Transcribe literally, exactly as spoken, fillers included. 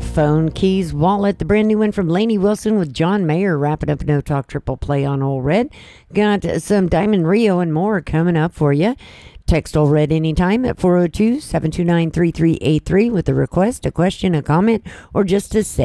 phone, keys, wallet. The brand new one from Lainey Wilson with John Mayer wrapping up No Talk Triple Play on Old Red. Got some Diamond Rio and more coming up for you. Text Old Red anytime at four oh two, seven two nine, three three eight three with a request, a question, a comment, or just to say